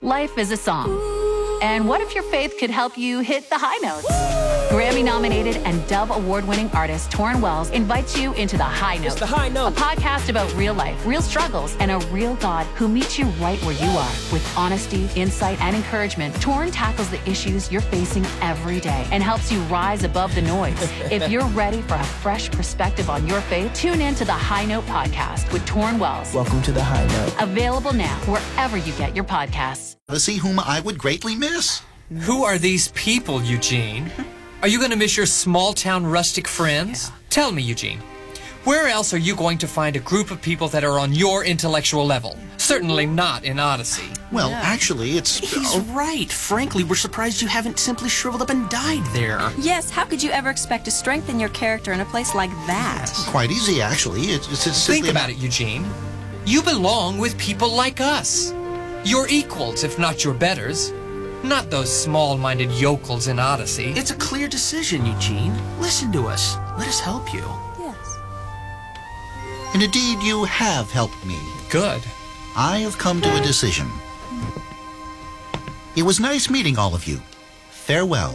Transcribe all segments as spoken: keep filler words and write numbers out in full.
Life is a song. And what if your faith could help you hit the high notes? Grammy-nominated and Dove Award-winning artist Torrin Wells invites you into The High Note. It's The High Note. A podcast about real life, real struggles, and a real God who meets you right where you are. With honesty, insight, and encouragement, Torrin tackles the issues you're facing every day and helps you rise above the noise. If you're ready for a fresh perspective on your faith, tune in to The High Note podcast with Torrin Wells. Welcome to The High Note. Available now wherever you get your podcasts. See whom I would greatly miss. Who are these people, Eugene? Are you going to miss your small-town rustic friends? Yeah. Tell me, Eugene, where else are you going to find a group of people that are on your intellectual level? Certainly not in Odyssey. Well, yeah. actually, it's... He's right. Frankly, we're surprised you haven't simply shriveled up and died there. Yes, how could you ever expect to strengthen your character in a place like that? It's quite easy, actually. It's, it's, it's Think about it, Eugene. You belong with people like us. You're equals, if not your betters. Not those small-minded yokels in Odyssey. It's a clear decision, Eugene. Listen to us. Let us help you. Yes. And indeed, you have helped me. Good. I have come to a decision. It was nice meeting all of you. Farewell.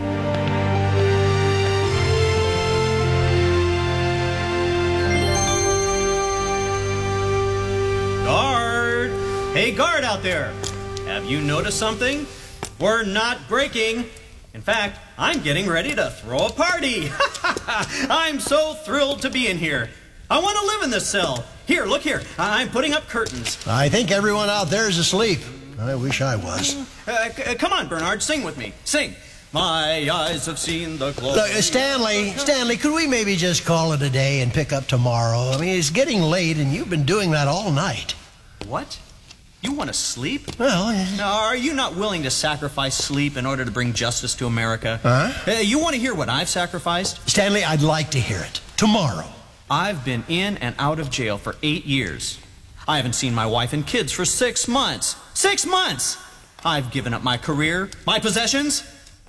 Guard! Hey, guard out there! Have you noticed something? We're not breaking. In fact, I'm getting ready to throw a party. I'm so thrilled to be in here. I want to live in this cell. Here, look here. I'm putting up curtains. I think everyone out there is asleep. I wish I was. Uh, c- come on, Bernard, sing with me. Sing. My eyes have seen the glory. Look, uh, Stanley, Stanley, could we maybe just call it a day and pick up tomorrow? I mean, it's getting late, and you've been doing that all night. What? You want to sleep? Well, Now, are you not willing to sacrifice sleep in order to bring justice to America? Huh? Uh, you want to hear what I've sacrificed? Stanley, I'd like to hear it. Tomorrow. I've been in and out of jail for eight years. I haven't seen my wife and kids for six months. Six months! I've given up my career, my possessions.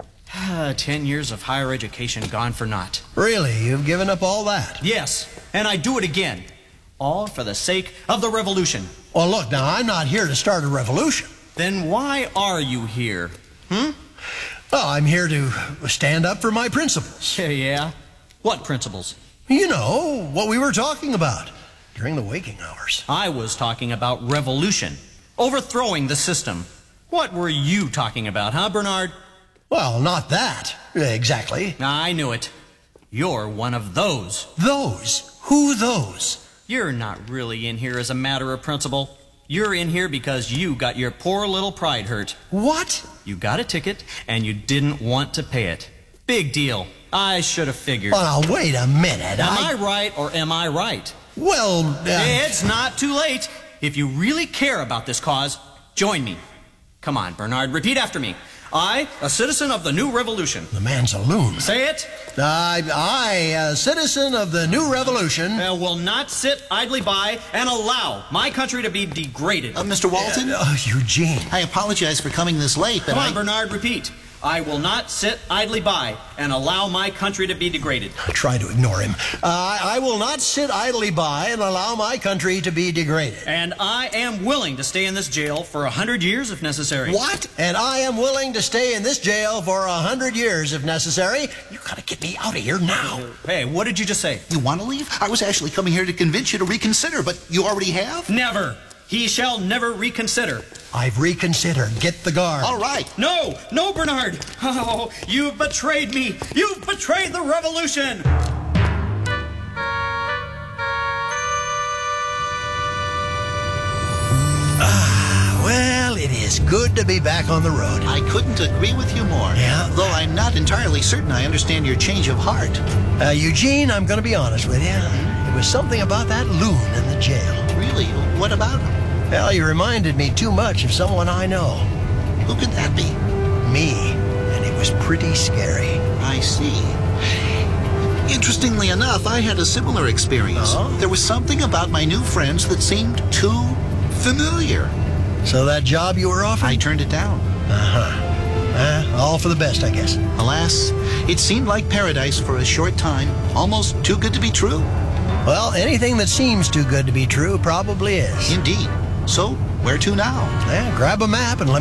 Ten years of higher education gone for naught. Really? You've given up all that? Yes, and I do it again. All for the sake of the revolution. Well, look, now, I'm not here to start a revolution. Then why are you here? Hmm? Well, I'm here to stand up for my principles. Yeah, yeah? What principles? You know, what we were talking about during the waking hours. I was talking about revolution. Overthrowing the system. What were you talking about, huh, Bernard? Well, not that. Exactly. I knew it. You're one of those. Those? Who those? You're not really in here as a matter of principle. You're in here because you got your poor little pride hurt. What? You got a ticket, and you didn't want to pay it. Big deal. I should have figured. Well, now, wait a minute. Am I... I right or am I right? Well, uh... It's not too late. If you really care about this cause, join me. Come on, Bernard, repeat after me. I, a citizen of the new revolution. The man's a loon. Say it. I, I, a citizen of the new revolution. Uh, will not sit idly by and allow my country to be degraded. Uh, Mister Walton? Uh, oh, Eugene. I apologize for coming this late, but Come on, I... Bernard, repeat. I will not sit idly by and allow my country to be degraded. Try to ignore him. Uh, I will not sit idly by and allow my country to be degraded. And I am willing to stay in this jail for a hundred years if necessary. What? And I am willing to stay in this jail for a hundred years if necessary. You gotta get me out of here now. Hey, what did you just say? You want to leave? I was actually coming here to convince you to reconsider, but you already have? Never. He shall never reconsider. I've reconsidered. Get the guard. All right. No, no, Bernard. Oh, you've betrayed me. You've betrayed the revolution. Ah, well, it is good to be back on the road. I couldn't agree with you more. Yeah? Though I'm not entirely certain I understand your change of heart. Uh, Eugene, I'm going to be honest with you. It was something about that loon in the jail. Really? What about him? Well, he reminded me too much of someone I know. Who could that be? Me. And it was pretty scary. I see. Interestingly enough, I had a similar experience. Uh-huh. There was something about my new friends that seemed too familiar. So that job you were offered? I turned it down. Uh-huh. Uh, all for the best, I guess. Alas, it seemed like paradise for a short time. Almost too good to be true. Well, anything that seems too good to be true probably is. Indeed. So, where to now? Yeah, grab a map and let